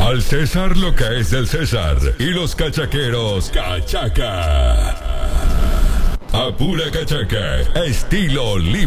Al César lo que es del César. Y los cachaqueros, cachaca. A pura cachaca, estilo libre.